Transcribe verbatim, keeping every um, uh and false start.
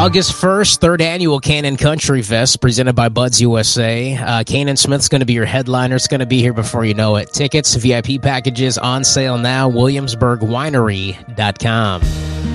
August first, third annual Cannon Country Fest presented by Buds U S A. Uh, Cannon Smith's going to be your headliner. It's going to be here before you know it. Tickets, V I P packages on sale now, williamsburg winery dot com.